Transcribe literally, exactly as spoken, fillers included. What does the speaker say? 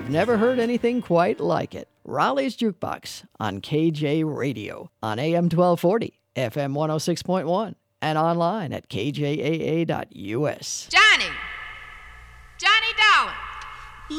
You've never heard anything quite like it. Raleigh's Jukebox on K J Radio on A M twelve forty, F M one oh six point one, and online at K J A A dot U S. Johnny! Johnny Dollar!